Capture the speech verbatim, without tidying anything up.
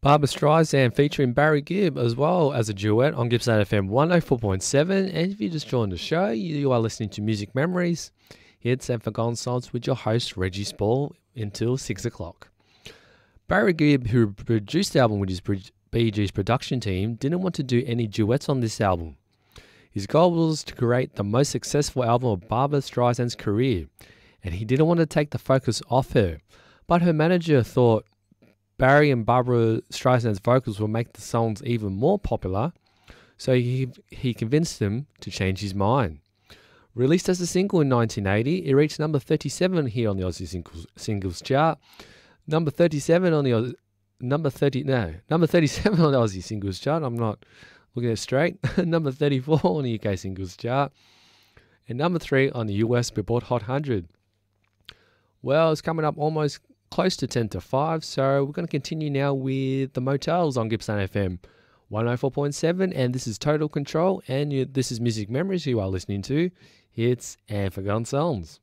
Barbra Streisand featuring Barry Gibb as well as a duet on Gippsland F M one oh four point seven. And if you just joined the show, you are listening to Music Memories. It's and Forgotten Songs with your host Reggie Spall until six o'clock. Barry Gibb, who produced the album with his Bee Gees production team, didn't want to do any duets on this album. His goal was to create the most successful album of Barbra Streisand's career, and he didn't want to take the focus off her. But her manager thought Barry and Barbra Streisand's vocals will make the songs even more popular, so he, he convinced them to change his mind. Released as a single in nineteen eighty, it reached number thirty-seven here on the Aussie Singles, singles chart, number thirty-seven on the number thirty no number thirty-seven on the Aussie Singles chart. I'm not looking at it straight. Number thirty-four on the U K Singles chart, and number three on the U S Billboard Hot one hundred. Well, it's coming up almost close to ten to five, so we're going to continue now with the Motels on Gippsland F M one oh four point seven, and this is Total Control, and you, this is Music Memories you are listening to. It's and Forgotten Songs.